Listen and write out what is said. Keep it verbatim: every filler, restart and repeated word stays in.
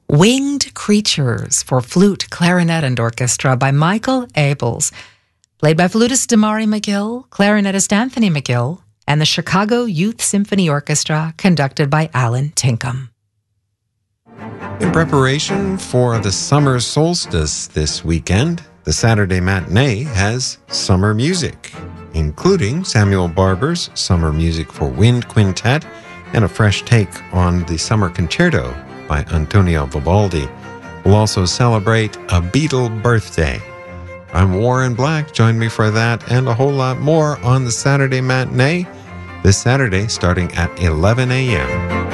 Winged Creatures for flute, clarinet, and orchestra by Michael Abels, played by flutist Damari McGill, clarinetist Anthony McGill, and the Chicago Youth Symphony Orchestra, conducted by Alan Tinkham. In preparation for the summer solstice this weekend, the Saturday matinee has summer music, including Samuel Barber's Summer Music for Wind Quintet and a fresh take on the Summer Concerto by Antonio Vivaldi. We'll also celebrate a Beatle birthday. I'm Warren Black. Join me for that and a whole lot more on the Saturday matinee this Saturday starting at eleven a.m.